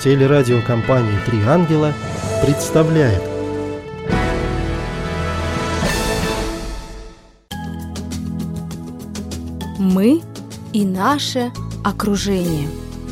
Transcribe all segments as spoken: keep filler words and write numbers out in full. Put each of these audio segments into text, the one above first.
Телерадиокомпания «Три ангела» представляет. Мы и наше окружение.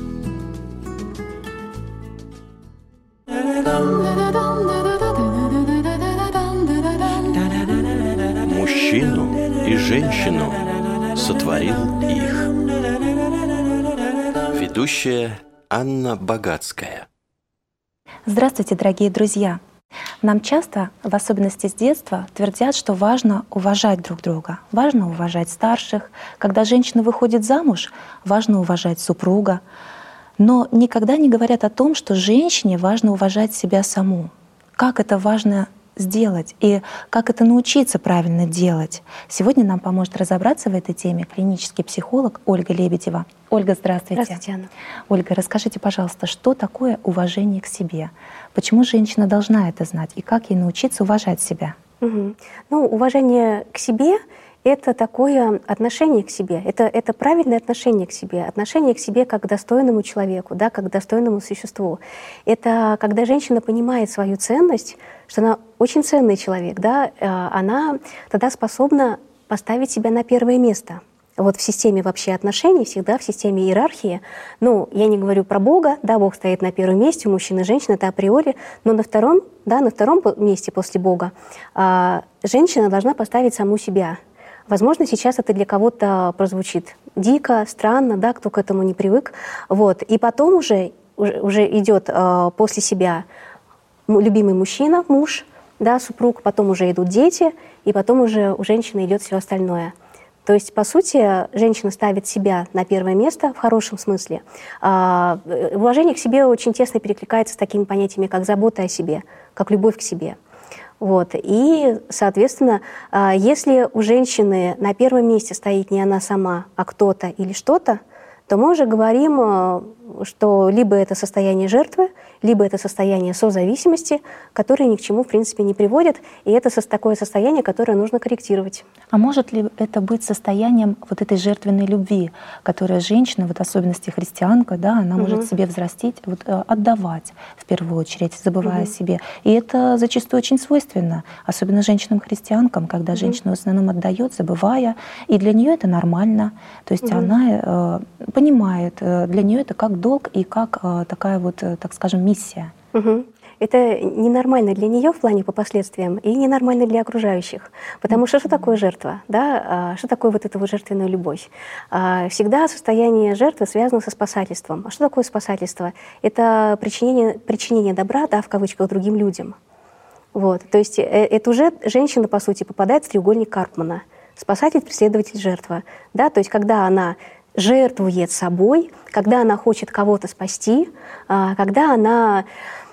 Мужчину и женщину сотворил их. Ведущая Анна Богатская. Здравствуйте, дорогие друзья! Нам часто, в особенности с детства, твердят, что важно уважать друг друга, важно уважать старших. Когда женщина выходит замуж, важно уважать супруга. Но никогда не говорят о том, что женщине важно уважать себя саму. Как это важно сделать и как это научиться правильно делать. Сегодня нам поможет разобраться в этой теме клинический психолог Ольга Лебедева. Ольга, здравствуйте. Здравствуйте, Анна. Ольга, расскажите, пожалуйста, что такое уважение к себе? Почему женщина должна это знать и как ей научиться уважать себя? Угу. Ну, уважение к себе — это такое отношение к себе, это, это правильное отношение к себе, отношение к себе как к достойному человеку, да, как к достойному существу. Это когда женщина понимает свою ценность, что она очень ценный человек, да, она тогда способна поставить себя на первое место. Вот в системе вообще отношений, всегда в системе иерархии, ну, я не говорю про Бога, да, Бог стоит на первом месте, у мужчин и женщин, это априори, но на втором, да, на втором месте после Бога а, женщина должна поставить саму себя. Возможно, сейчас это для кого-то прозвучит дико, странно, да, кто к этому не привык. Вот. И потом уже, уже, уже идет э, после себя любимый мужчина, муж, да, супруг, потом уже идут дети, и потом уже у женщины идет все остальное. То есть, по сути, женщина ставит себя на первое место в хорошем смысле. А, уважение к себе очень тесно перекликается с такими понятиями, как забота о себе, как любовь к себе. Вот. И, соответственно, если у женщины на первом месте стоит не она сама, а кто-то или что-то, то мы уже говорим, что либо это состояние жертвы, либо это состояние созависимости, которые ни к чему, в принципе, не приводят, и это такое состояние, которое нужно корректировать. А может ли это быть состоянием вот этой жертвенной любви, которая женщина, вот в особенности христианка, да, она угу. может себе взрастить, вот, отдавать в первую очередь, забывая угу. о себе. И это зачастую очень свойственно, особенно женщинам-христианкам, когда угу. женщина в основном отдает, забывая, и для нее это нормально. То есть угу. она э, понимает, э, для нее это как долг и как э, такая вот, э, так скажем, миссия. Угу. Это ненормально для нее в плане по последствиям и ненормально для окружающих. Потому что что такое жертва? Да? Что такое вот эта вот жертвенная любовь? Всегда состояние жертвы связано со спасательством. А что такое спасательство? Это причинение, причинение добра, да, в кавычках, другим людям. Вот. То есть это уже женщина, по сути, попадает в треугольник Карпмана. Спасатель, преследователь, жертва. Да? То есть когда она жертвует собой, когда она хочет кого-то спасти, когда она,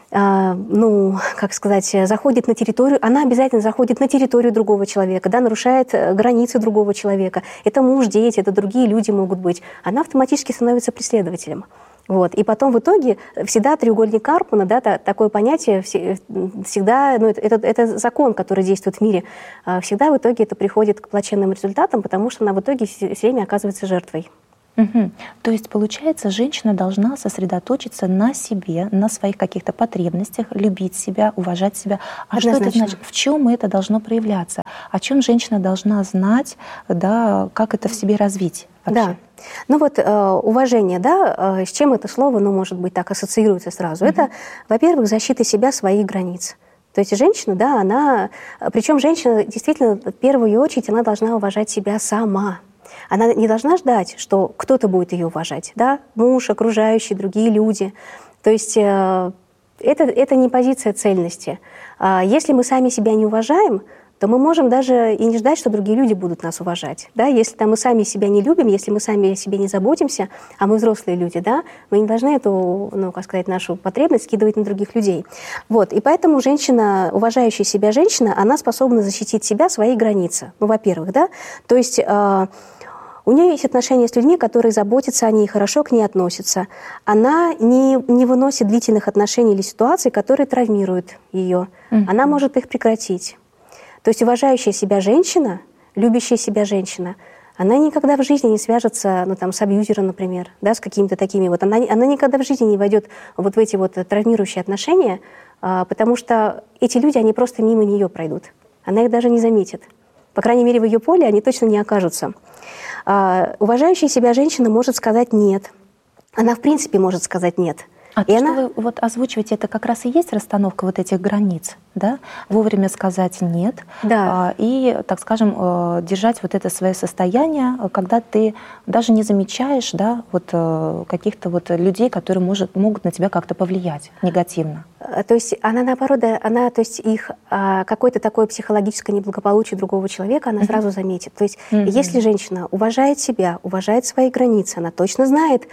ну, как сказать, заходит на территорию, она обязательно заходит на территорию другого человека, да, нарушает границы другого человека. Это муж, дети, это другие люди могут быть. Она автоматически становится преследователем. Вот. И потом в итоге всегда треугольник Карпмана, да, такое понятие, всегда, ну, это, это, это закон, который действует в мире, всегда в итоге это приходит к плачевным результатам, потому что она в итоге все время оказывается жертвой. Угу. То есть, получается, женщина должна сосредоточиться на себе, на своих каких-то потребностях, любить себя, уважать себя. А Однозначно. Что это значит? В чем это должно проявляться? О чем женщина должна знать, да, как это в себе развить вообще? Да. Ну вот э, уважение, да, э, с чем это слово, ну, может быть, так ассоциируется сразу? Угу. Это, во-первых, защита себя, своих границ. То есть женщина, да, она... Причем женщина действительно в первую очередь она должна уважать себя сама. Она не должна ждать, что кто-то будет ее уважать, да, муж, окружающие, другие люди. То есть э, это, это не позиция цельности. А если мы сами себя не уважаем, то мы можем даже и не ждать, что другие люди будут нас уважать. Да? Если там, мы сами себя не любим, если мы сами о себе не заботимся, а мы взрослые люди, да, мы не должны эту, ну, как сказать, нашу потребность скидывать на других людей. Вот. И поэтому женщина, уважающая себя женщина, она способна защитить себя, свои границы. Ну, во-первых, да, то есть... Э, У нее есть отношения с людьми, которые заботятся о ней, хорошо к ней относятся. Она не, не выносит длительных отношений или ситуаций, которые травмируют ее. Mm-hmm. Она может их прекратить. То есть уважающая себя женщина, любящая себя женщина, Она никогда в жизни не свяжется, ну, там, с абьюзером, например, да, с какими-то такими вот. Она, она никогда в жизни не войдет вот в эти вот травмирующие отношения, а, потому что эти люди, они просто мимо нее пройдут. Она их даже не заметит. По крайней мере, в ее поле они точно не окажутся. А, уважающая себя женщина может сказать «нет». Она, в принципе, может сказать «нет». А И то, она... что вы вот озвучиваете, это как раз и есть расстановка вот этих границ, да? Вовремя сказать «нет», Да. а, и, так скажем, э, держать вот это свое состояние, когда ты даже не замечаешь, да, вот э, каких-то вот людей, которые может, могут на тебя как-то повлиять негативно. То есть она, наоборот, да, она, то есть их а, какое-то такое психологическое неблагополучие другого человека, она mm-hmm. сразу заметит. То есть mm-hmm. если женщина уважает себя, уважает свои границы, она точно знает,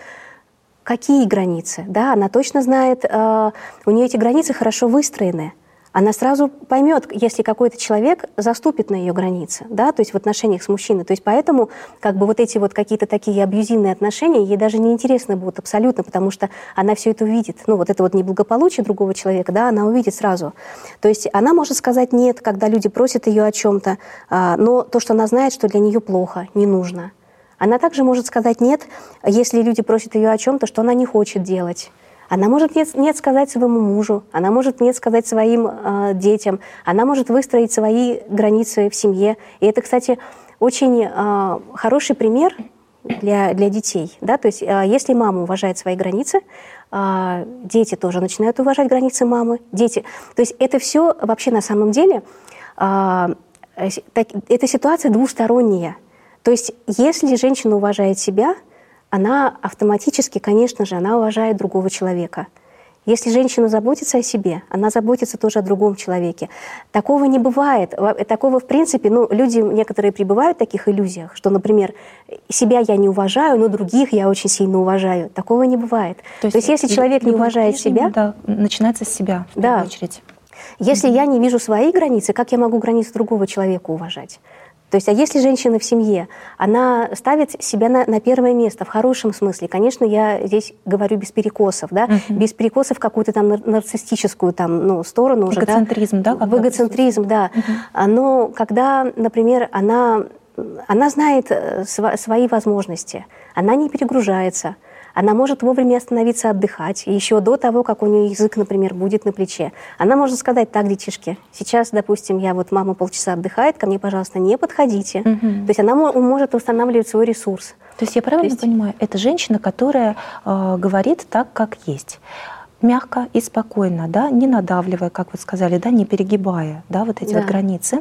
какие границы, да, она точно знает, э, у нее эти границы хорошо выстроены. Она сразу поймет, если какой-то человек заступит на ее границы, да, то есть в отношениях с мужчиной. То есть поэтому как бы вот эти вот какие-то такие абьюзивные отношения ей даже не интересны будут абсолютно, потому что она все это увидит. Ну вот это вот неблагополучие другого человека, да, она увидит сразу. То есть она может сказать «нет», когда люди просят ее о чем-то, э, но то, что она знает, что для нее плохо, не нужно. Она также может сказать «нет», если люди просят ее о чем-то, что она не хочет делать. Она может «нет», нет сказать своему мужу, она может «нет» сказать своим э, детям, она может выстроить свои границы в семье. И это, кстати, очень э, хороший пример для, для детей. Да? То есть э, если мама уважает свои границы, э, дети тоже начинают уважать границы мамы. Дети. То есть это все вообще на самом деле, э, так, эта ситуация двусторонняя. То есть если женщина уважает себя, она автоматически, конечно же, она уважает другого человека. Если женщина заботится о себе, она заботится тоже о другом человеке. Такого не бывает. Такого, в принципе, ну, люди некоторые пребывают в таких иллюзиях, что, например, себя я не уважаю, но других я очень сильно уважаю. Такого не бывает. То есть, То есть если человек не уважает себя... Да, начинается с себя, в первую да. очередь. Если mm-hmm. я не вижу свои границы, как я могу границы другого человека уважать? То есть, а если женщина в семье, она ставит себя на, на первое место, в хорошем смысле, конечно, я здесь говорю без перекосов, да, uh-huh. без перекосов в какую-то там нарциссическую там, ну, сторону уже, эгоцентризм, да? да? В эгоцентризм, да. Uh-huh. Но когда, например, она, она знает св- свои возможности, она не перегружается, она может вовремя остановиться, отдыхать, и еще до того, как у нее язык, например, будет на плече. Она может сказать: так, детишки, сейчас, допустим, я вот, мама полчаса отдыхает, ко мне, пожалуйста, не подходите. Угу. То есть она может устанавливать свой ресурс. То есть я правильно есть... понимаю, это женщина, которая э, говорит так, как есть. Мягко и спокойно, да, не надавливая, как вы сказали, да, не перегибая, да, вот эти да. вот границы,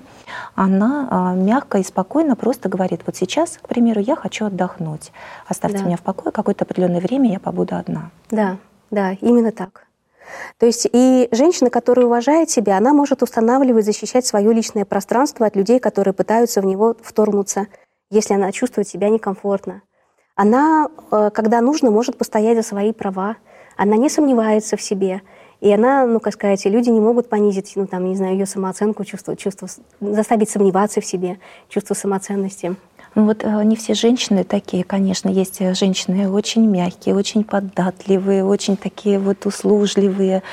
она а, мягко и спокойно просто говорит: вот сейчас, к примеру, я хочу отдохнуть, оставьте да. меня в покое, какое-то определенное время я побуду одна. Да, да, именно так. То есть и женщина, которая уважает себя, она может устанавливать, защищать свое личное пространство от людей, которые пытаются в него вторгнуться, если она чувствует себя некомфортно. Она, когда нужно, может постоять за свои права. Она не сомневается в себе, и она, ну, как сказать, люди не могут понизить, ну, там, не знаю, ее самооценку, чувство, чувство, заставить сомневаться в себе, чувство самоценности. Ну вот не все женщины такие, конечно, есть женщины очень мягкие, очень податливые, очень такие вот услужливые.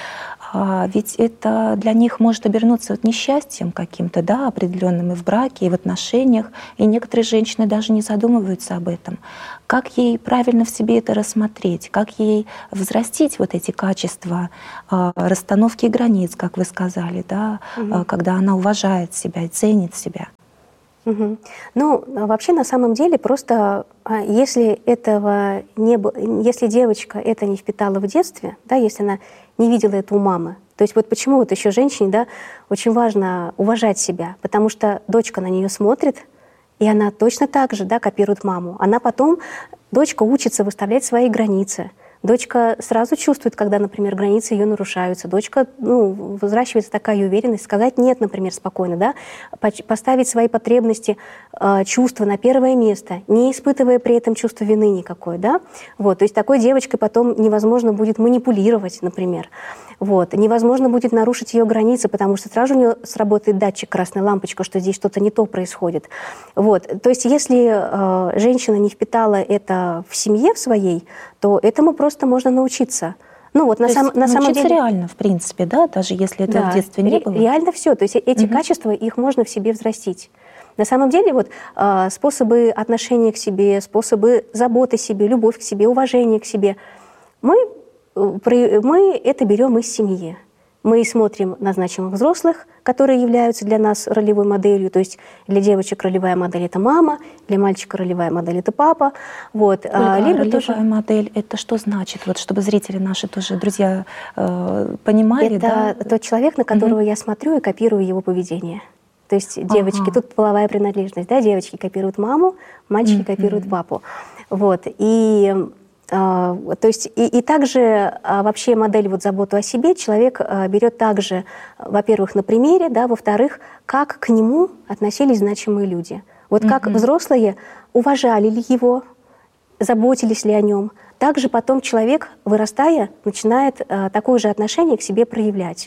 А ведь это для них может обернуться вот несчастьем каким-то, да, определенным и в браке, и в отношениях. И некоторые женщины даже не задумываются об этом. Как ей правильно в себе это рассмотреть? Как ей взрастить вот эти качества э, расстановки границ, как вы сказали, да, угу. э, когда она уважает себя и ценит себя? Угу. Ну, вообще, на самом деле, просто если этого не было, если девочка это не впитала в детстве, да, если она не видела это у мамы, то есть вот почему вот еще женщине, да, очень важно уважать себя, потому что дочка на нее смотрит, и она точно так же, да, копирует маму. Она потом, дочка учится выставлять свои границы. Дочка сразу чувствует, когда, например, границы ее нарушаются. Дочка, ну, взращивается такая уверенность, сказать «нет», например, спокойно, да? Поставить свои потребности, э, чувства на первое место, не испытывая при этом чувства вины никакой, да? Вот, то есть такой девочкой потом невозможно будет манипулировать, например. Вот. Невозможно будет нарушить ее границы, потому что сразу у нее сработает датчик, красная лампочка, что здесь что-то не то происходит. Вот. То есть если э, женщина не впитала это в семье в своей, то этому просто можно научиться. Ну, вот, на, сам, на самом деле реально, в принципе, да, даже если это да, в детстве не было. Реально все. То есть эти угу. качества, их можно в себе взрастить. На самом деле вот способы отношения к себе, способы заботы о себе, любовь к себе, уважение к себе, мы, мы это берем из семьи. Мы смотрим на значимых взрослых, которые являются для нас ролевой моделью. То есть для девочек ролевая модель – это мама, для мальчика ролевая модель – это папа. Вот. Ольга, Либо ролевая тоже... модель – это что значит? Вот, чтобы зрители наши тоже, друзья, э, понимали. Это да? тот человек, на которого Угу. я смотрю и копирую его поведение. То есть девочки, Ага. тут половая принадлежность, да, девочки копируют маму, мальчики Мгм. копируют папу. Вот. И, а, то есть, и, и также а, вообще модель вот заботу о себе человек а, берет также, во-первых, на примере, да, во-вторых, как к нему относились значимые люди. Вот как Мгм. взрослые уважали ли его, заботились ли о нем. Также потом человек, вырастая, начинает а, такое же отношение к себе проявлять.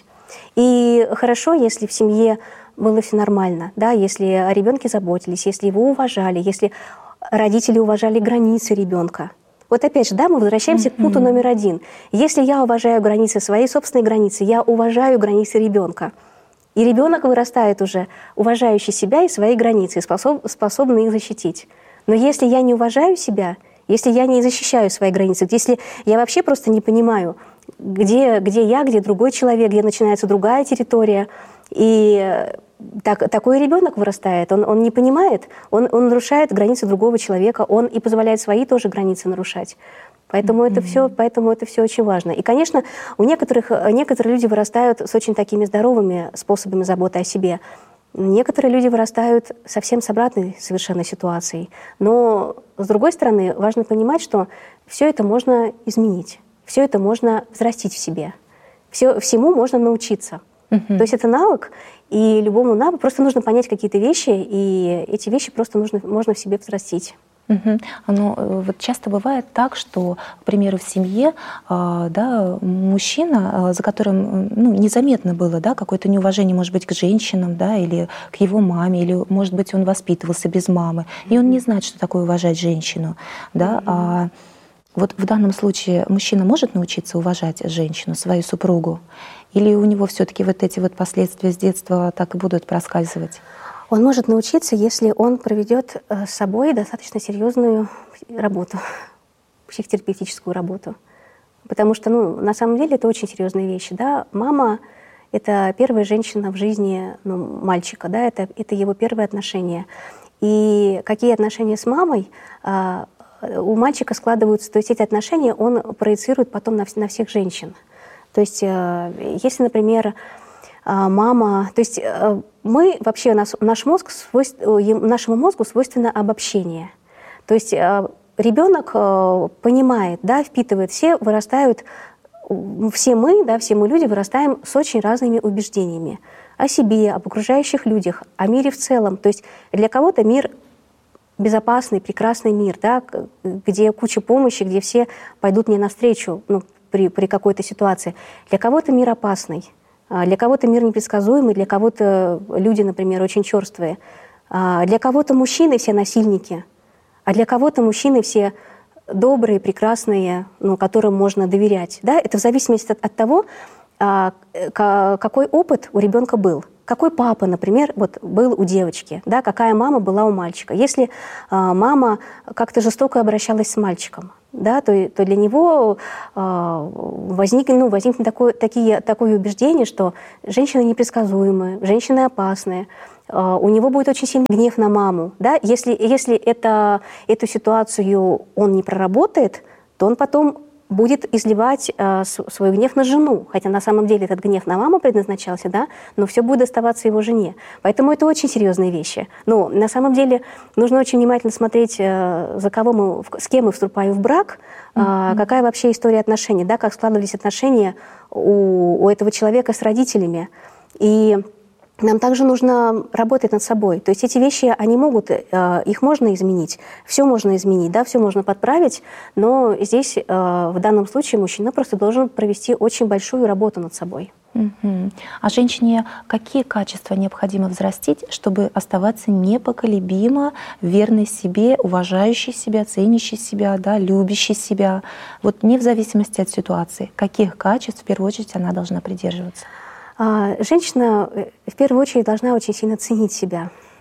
И хорошо, если в семье было все нормально, да, если о ребенке заботились, если его уважали, если родители уважали границы ребенка. Вот опять же, да, мы возвращаемся к пункту номер один. Если я уважаю границы, свои собственные границы, я уважаю границы ребенка. И ребенок вырастает уже уважающий себя и свои границы, и способ, способный их защитить. Но если я не уважаю себя, если я не защищаю свои границы, если я вообще просто не понимаю, где, где я, где другой человек, где начинается другая территория, и так, такой ребенок вырастает, он, он не понимает, он, он нарушает границы другого человека, он и позволяет свои тоже границы нарушать. Поэтому, mm-hmm. это все, поэтому это все очень важно. И, конечно, у некоторых, некоторые люди вырастают с очень такими здоровыми способами заботы о себе. Некоторые люди вырастают совсем с обратной совершенно ситуацией. Но, с другой стороны, важно понимать, что все это можно изменить, все это можно взрастить в себе. Все, всему можно научиться. Mm-hmm. То есть это навык, и любому навыку просто нужно понять какие-то вещи, и эти вещи просто нужно, можно в себе взрастить. Угу. Но вот часто бывает так, что, к примеру, в семье, да, мужчина, за которым, ну, незаметно было, да, какое-то неуважение, может быть, к женщинам, да, или к его маме, или, может быть, он воспитывался без мамы, и он не знает, что такое уважать женщину, да. Mm-hmm. А вот в данном случае мужчина может научиться уважать женщину, свою супругу, или у него все-таки вот эти вот последствия с детства так и будут проскальзывать? Он может научиться, если он проведет с собой достаточно серьезную работу, психотерапевтическую работу. Потому что, ну, на самом деле это очень серьезные вещи. Да? Мама — это первая женщина в жизни, ну, мальчика, да? это, это его первые отношения. И какие отношения с мамой а, у мальчика складываются, то есть эти отношения он проецирует потом на, на всех женщин. То есть а, если, например, мама, то есть мы вообще, наш, наш мозг, свойств, нашему мозгу свойственно обобщение. То есть ребенок понимает, да, впитывает, все вырастают, все мы, да, все мы люди вырастаем с очень разными убеждениями о себе, об окружающих людях, о мире в целом. То есть для кого-то мир безопасный, прекрасный мир, да, где куча помощи, где все пойдут мне навстречу, ну, при, при какой-то ситуации. Для кого-то мир опасный. Для кого-то мир непредсказуемый, для кого-то люди, например, очень черствые. Для кого-то мужчины все насильники, а для кого-то мужчины все добрые, прекрасные, ну, которым можно доверять. Да? Это в зависимости от, от того, какой опыт у ребенка был. Какой папа, например, вот, был у девочки, да? Какая мама была у мальчика. Если мама как-то жестоко обращалась с мальчиком, да, то, то для него э, возникнет, ну, возникнет такое, такие, такое убеждение, что женщины непредсказуемые, женщины опасные, э, у него будет очень сильный гнев на маму. Да? Если, если это, эту ситуацию он не проработает, то он потом будет изливать э, свой гнев на жену, хотя на самом деле этот гнев на маму предназначался, да, но все будет оставаться его жене. Поэтому это очень серьезные вещи. Но на самом деле нужно очень внимательно смотреть, э, за кого мы, с кем мы вступаем в брак, э, mm-hmm. какая вообще история отношений, да, как складывались отношения у, у этого человека с родителями. И нам также нужно работать над собой. То есть эти вещи, они могут, их можно изменить, все можно изменить, да, все можно подправить, но здесь в данном случае мужчина просто должен провести очень большую работу над собой. Угу. А женщине какие качества необходимо взрастить, чтобы оставаться непоколебимо верной себе, уважающей себя, ценящей себя, да, любящей себя? Вот не в зависимости от ситуации. Каких качеств, в первую очередь, она должна придерживаться? Женщина в первую очередь должна очень сильно ценить себя.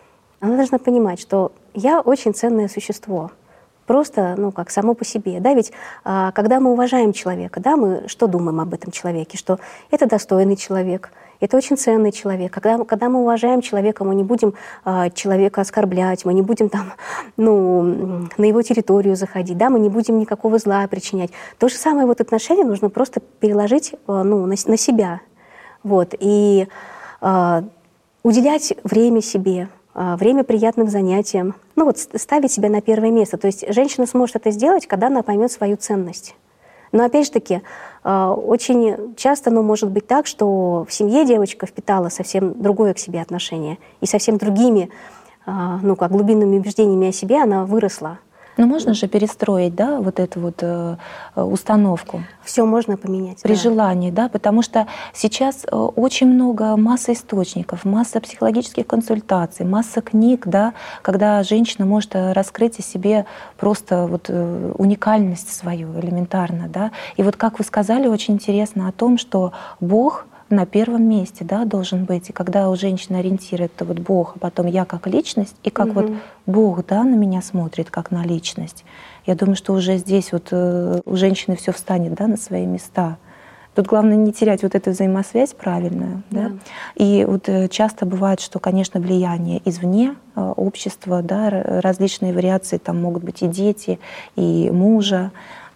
Она должна понимать, что я очень ценное существо. Просто, ну, как само по себе, да, ведь а, когда мы уважаем человека, да, мы что думаем об этом человеке, что это достойный человек, это очень ценный человек. Когда, когда мы уважаем человека, мы не будем а, человека оскорблять, мы не будем там, ну, на его территорию заходить, да, мы не будем никакого зла причинять. То же самое вот отношение нужно просто переложить, а, ну, на, на себя, вот, и а, уделять время себе, время приятным занятиям, ну вот ставить себя на первое место. То есть женщина сможет это сделать, когда она поймет свою ценность. Но опять же таки, очень часто, ну, может быть так, что в семье девочка впитала совсем другое к себе отношение, и совсем другими, ну, как глубинными убеждениями о себе она выросла. Но можно же перестроить, да, вот эту вот э, установку. Все можно поменять. При да. желании, да, потому что сейчас э, очень много, масса источников, масса психологических консультаций, масса книг, да, когда женщина может раскрыть о себе просто вот э, уникальность свою элементарно, да. И вот как вы сказали, очень интересно о том, что Бог на первом месте, да, должен быть. И когда у женщины ориентир это вот Бог, а потом я как личность, и как угу. вот Бог, да, на меня смотрит как на личность, я думаю, что уже здесь вот э, у женщины все встанет, да, на свои места. Тут главное не терять вот эту взаимосвязь правильную. Да? Да. И вот э, часто бывает, что, конечно, влияние извне э, общества, да, различные вариации, там могут быть и дети, и мужа.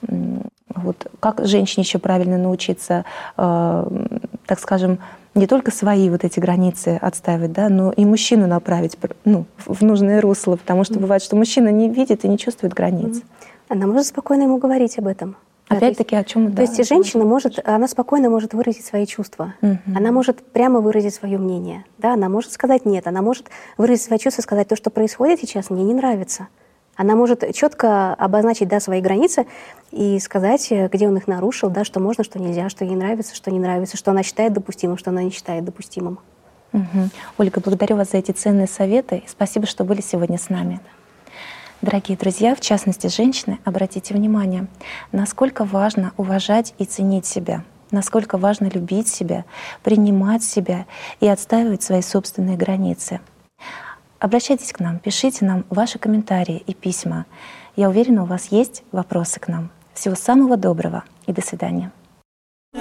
Вот как женщине еще правильно научиться, э, так скажем, не только свои вот эти границы отстаивать, да, но и мужчину направить, ну, в нужное русло, потому что mm-hmm. бывает, что мужчина не видит и не чувствует границ. Mm-hmm. Она может спокойно ему говорить об этом. Опять-таки, да, о чем? То да, есть женщина может, она спокойно может выразить свои чувства. Mm-hmm. Она может прямо выразить свое мнение. Да, она может сказать нет, она может выразить свои чувства, сказать то, что происходит сейчас, мне не нравится. Она может четко обозначить, да, свои границы и сказать, где он их нарушил, да, что можно, что нельзя, что ей нравится, что не нравится, что она считает допустимым, что она не считает допустимым. Угу. Ольга, благодарю вас за эти ценные советы. Спасибо, что были сегодня с нами. Дорогие друзья, в частности женщины, обратите внимание, насколько важно уважать и ценить себя, насколько важно любить себя, принимать себя и отстаивать свои собственные границы. Обращайтесь к нам, пишите нам ваши комментарии и письма. Я уверена, у вас есть вопросы к нам. Всего самого доброго и до свидания.